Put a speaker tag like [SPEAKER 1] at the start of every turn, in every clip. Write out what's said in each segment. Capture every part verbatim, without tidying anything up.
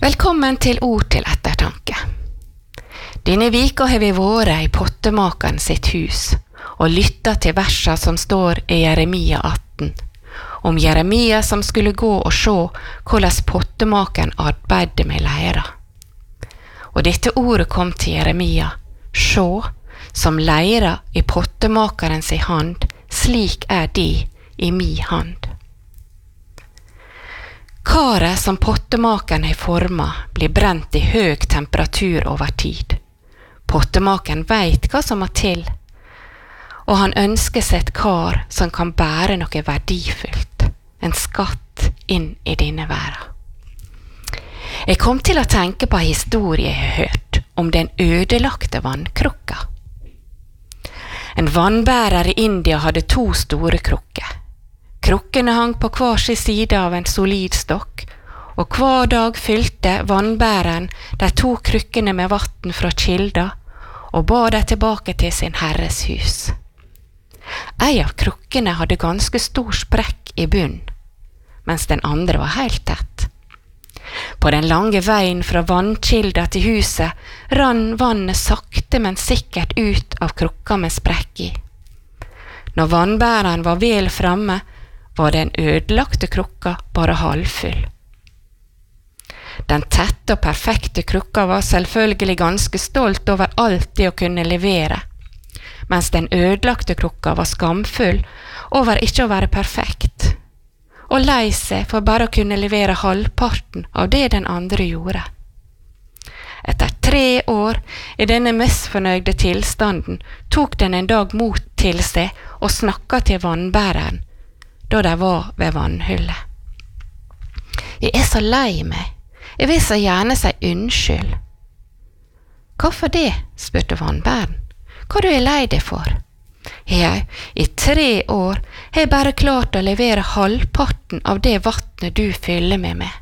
[SPEAKER 1] Velkommen til Ord til ettertanke. Denne vika har vi vært i pottemakeren sitt hus og lyttet til versa som står i Jeremia atten, om Jeremia som skulle gå og se hvordan pottemakeren arbeidde med leira. Og dette ordet kom til Jeremia, «Sjå, som leira i pottemakeren sin hand, slik er de i mi hand.» Karet som pottemakeren har formet blir brent i høg temperatur over tid. Pottemakeren vet hva som må til, og han ønsker seg et kar som kan bære noe verdifullt, en skatt inn i denne verden. Jeg kom til å tenke på en historie jeg har hørt om den ødelagte vannkrukka. En vannbærer i India hadde to store krukker. Krukkene hang på hver sin side av en solid stokk, og hver dag fylte vannbæreren de to krukkene med vatten fra kilda, og bar dem tilbake til sin herres hus. En av krukkene hadde ganske stor sprekk i bunn, mens den andre var helt tett. På den lange veien fra vannkilda til huset rann vannet sakte, men sikkert ut av krukka med sprekk i. Når vannbæreren var vel framme, var den ødelagte krukka bare halvfull. Den tette og perfekte krukka var selvfølgelig ganske stolt over alt det å kunne levere, mens den ødelagte krukka var skamfull over ikke å være perfekt, og lei seg for bare å kunne levere halvparten av det den andre gjorde. Etter tre år i denne misfornøyde tilstanden tok den en dag mot til seg og snakket til vannbæreren, da de var ved vannhullet. Jeg er så lei meg. Jeg vil så gjerne si unnskyld. Hvorfor det? Spurte vannbæren. Hva du er lei deg for? Ja, i tre år har jeg bare klart å levere halvparten av det vattnet du fyller meg med.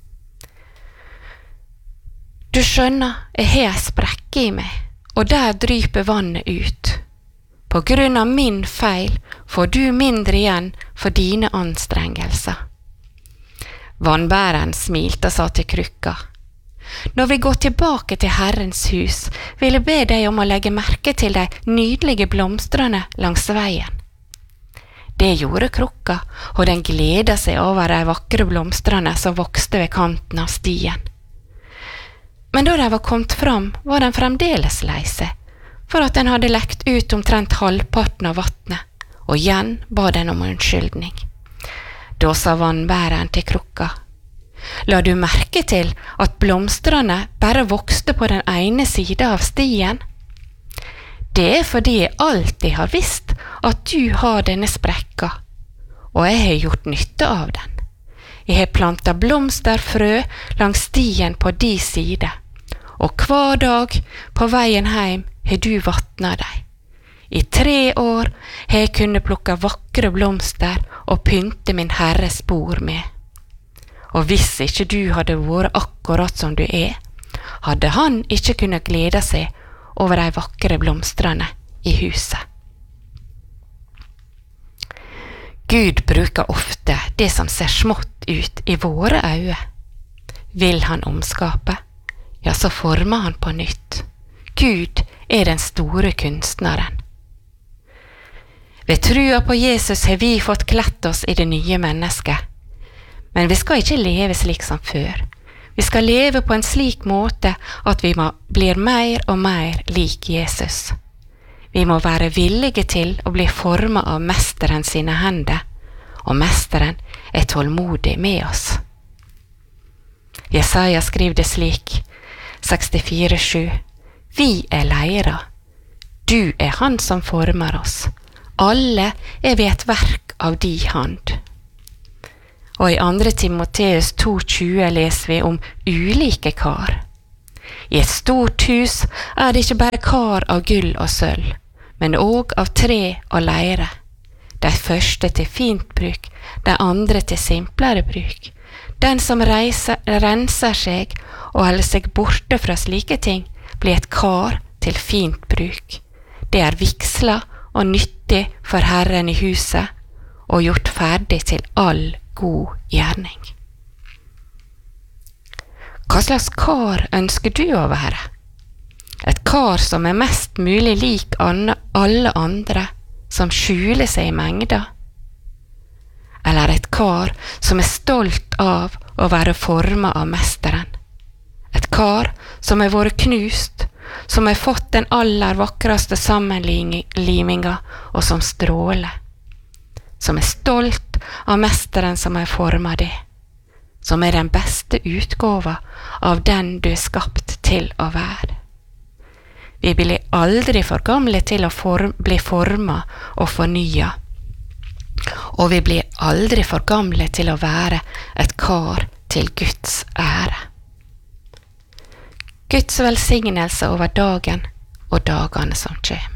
[SPEAKER 1] Du skjønner, jeg har en sprekke i meg, og der dryper vannet ut. På grunn av min feil får du mindre igjen for dine anstrengelser. Vannbæreren smilte og sa til krukka, «Når vi går tilbake til Herrens hus, vil jeg be deg om å legge merke til de nydelige blomstrene langs veien.» Det gjorde krukka, og den gledet seg over de vakre blomstrene som vokste ved kanten av stien. Men da de var kommet fram, var den fremdeles lei seg, for at den hadde lekt ut omtrent halvparten av vattnet, og igjen ba den om unnskyldning. Da sa vannbæreren til krukka, «La du merke til at blomstrene bare vokste på den ene siden av stien? Det er fordi jeg alltid har visst at du har denne sprekka, og jeg har gjort nytte av den. Jeg har plantet blomsterfrø langs stien på de side, og hver dag på veien hjem har du vattnet deg. I tre år har jeg kunnet plukke vakre blomster og pynte min herres bord med. Og hvis ikke du hadde vært akkurat som du er, hadde han ikke kunnet glede seg over de vakre blomstrene i huset. Gud bruker ofte det som ser smått ut i våre øyne. Vil han omskape, ja, så former han på nytt. Gud er den store kunstneren. Ved trua på Jesus har vi fått klett oss i det nye mennesket. Men vi skal ikke leve slik som før. Vi skal leve på en slik måte at vi må blir mer og mer lik Jesus. Vi må være villige til å bli formet av mesteren sine hender, og mesteren er tålmodig med oss. Jesaja skriver det slik, sekstifire sju. Vi er leira. Du er han som former oss. Alle er vi et verk av di hand. Og i andre Timoteus to tjue leser vi om ulike kar. I et stort hus er det ikke bare kar av gull og sølv, men også av tre og leire. De første til fint bruk, de andre til simplere bruk. Den som reiser, renser seg og holder seg borte fra slike ting, blir et kar til fint bruk. Det er vigsla og nyttig for Herren i huset, og gjort ferdig til all god gjerning. Hva slags kar ønsker du å være? Et kar som er mest mulig lik an- alle andre, som skjuler seg i mengda? Eller et kar som er stolt av å være formet av mesteren? Et kar som er vært knust, som har fått den aller vakreste sammenliminga og som stråler? Som er stolt av mesteren som har formet det? Som er den beste utgåva av den du er skapt til å være? Vi blir aldri for gamle til å form, bli formet og fornya, og vi blir aldri for gamle til å være et kar til Guds ære. Guds velsignelse over dagen og dagene som kommer.